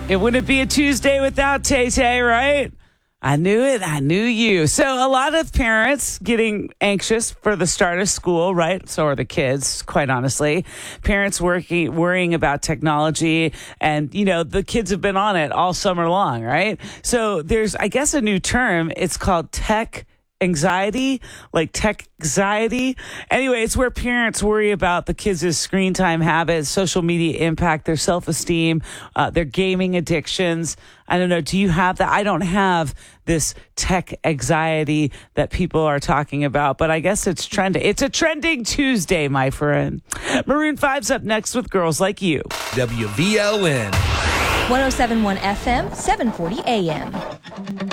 It wouldn't be a Tuesday without Tay-Tay, right? I knew it. I knew you. So a lot of parents getting anxious for the start of school, right? So are the kids, quite honestly. Parents worrying about technology. And, the kids have been on it all summer long, right? So there's, I guess, a new term. It's called tech anxiety, like tech anxiety. Anyway, it's where parents worry about the kids' screen time habits, social media impact, their self-esteem, their gaming addictions. I don't know. Do you have that? I don't have this tech anxiety that people are talking about, but I guess it's trending. It's a trending Tuesday, my friend. Maroon 5's up next with Girls Like You. WVLN. 107.1 FM, 740 AM.